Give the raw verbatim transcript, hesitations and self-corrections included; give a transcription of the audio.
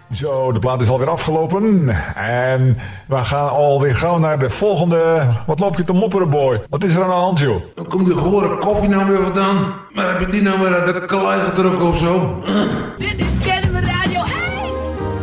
Zo, de plaat is alweer afgelopen. En we gaan alweer gauw naar de volgende. Wat loop je te mopperen, boy? Wat is er aan de hand, joh? Dan komt die gore koffie nou weer wat aan. Maar heb ik die nou weer uit de klei getrokken of zo? Dit is